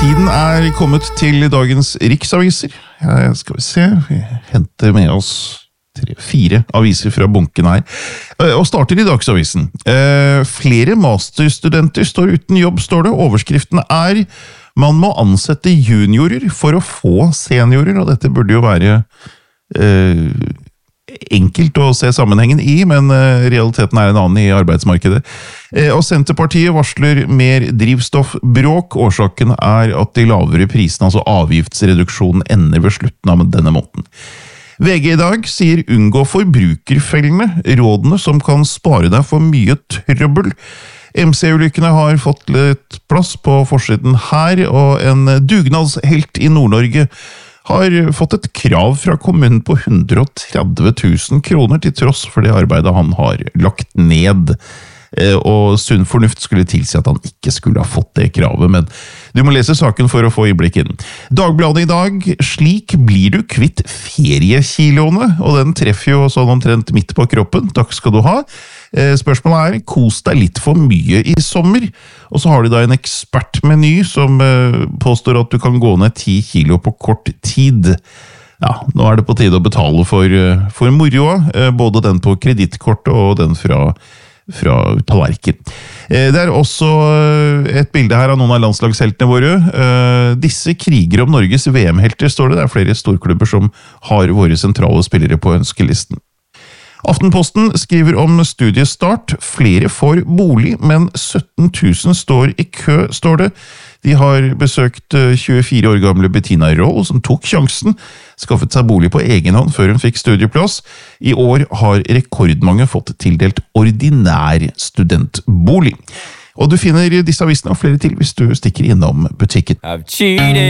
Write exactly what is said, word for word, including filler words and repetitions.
Tiden er kommet til dagens riksaviser. Ja, skal vi se, vi henter med oss tre, fire aviser fra bunken her. Og starter i Dagsavisen. Flere masterstudenter står uten jobb, står det. Overskriften er man må ansette juniorer for å få seniorer, og dette burde jo være eh, enkelt å se sammenhengen i, men eh, realiteten er en annen i arbeidsmarkedet. Eh, og Senterpartiet varsler mer drivstoffbråk. Årsaken er at de lavere prisene, altså avgiftsreduksjonen, ender ved slutten av denne måneden. V G i dag sier unngå forbrukerfellene, rådene som kan spare deg for mye trøbbel. M C-ulykkene har fått litt plass på forsiden her, og en dugnadshelt i Nord-Norge har fått et krav fra kommunen på hundre og tretti tusen kroner til tross for det arbeidet han har lagt ned. Og sunn fornuft skulle tilsi at han ikke skulle ha fått det kravet, men du må lese saken for å få innblikk i den. Dagbladet i dag, slik blir du kvitt feriekiloene, og den treffer jo sånn omtrent midt på kroppen. Takk skal du ha. Spørsmålet er, kos deg litt for mye i sommer, og så har de da en ekspertmeny som påstår at du kan gå ned ti kilo på kort tid. Ja, nå er det på tide å betale for, for moroa, både den på kredittkortet og den fra fra tallerken. Det er også et bilde her av noen av landslagsheltene våre. Disse kriger om Norges V M-helter, står det. Det er flere storklubber som har våre sentrale spillere på ønskelisten. Aftenposten skriver om studiestart. Flere får bolig, men sytten tusen står i kø, står det. De har besøkt tjuefire år gamle Bettina Roll, som tok sjansen, skaffet seg bolig på egen hånd før hun fikk studieplass. I år har rekordmange fått tildelt ordinær studentbolig. Og du finner disse avisene og flere til hvis du stikker innom butikken.